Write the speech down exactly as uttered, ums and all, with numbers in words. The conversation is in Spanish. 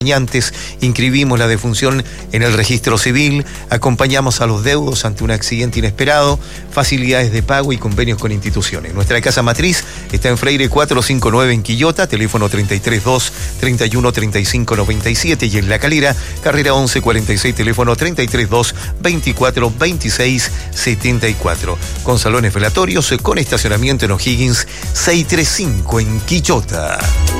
Inscribimos la defunción en el registro civil, acompañamos a los deudos ante un accidente inesperado, facilidades de pago y convenios con instituciones. Nuestra casa matriz está en Freire cuatrocientos cincuenta y nueve en Quillota, teléfono treinta y tres dos, treinta y uno, treinta y cinco noventa y siete, y en La Calera, carrera once cuarenta y seis, teléfono treinta y tres dos, veinticuatro veintiséis setenta y cuatro. Con salones velatorios, con estacionamiento en O'Higgins seiscientos treinta y cinco en Quillota.